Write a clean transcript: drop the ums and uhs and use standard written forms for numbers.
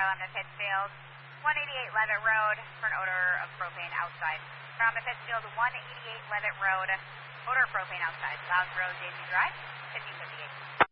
on to Pittsfield, 188 Levitt Road for an odor of propane outside. From to Pittsfield, 188 Levitt Road, odor of propane outside. Loudon Road, Daisy Drive, 1558.